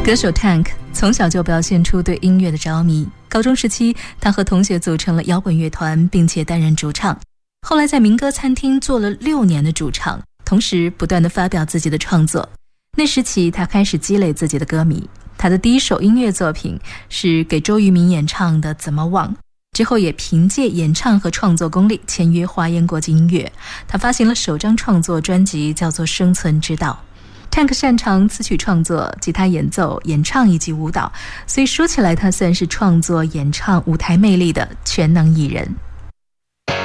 歌手 Tank 从小就表现出对音乐的着迷，高中时期他和同学组成了摇滚乐团，并且担任主唱，后来在民歌餐厅做了6年的主唱，同时不断地发表自己的创作。那时起他开始积累自己的歌迷，他的第一首音乐作品是给周渝民演唱的《怎么忘》，之后也凭借演唱和创作功力签约华研国际音乐，他发行了首张创作专辑叫做《生存之道》。Tank 擅长词曲创作、吉他演奏、演唱以及舞蹈，所以说起来他算是创作、演唱、舞台魅力的全能艺人。